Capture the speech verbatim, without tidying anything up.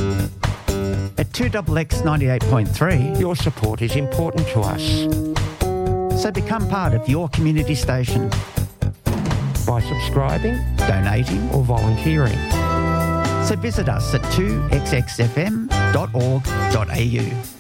At two X X ninety-eight point three, your support is important to us. So become part of your community station by subscribing, donating or volunteering. So visit us at two x x f m dot org dot a u.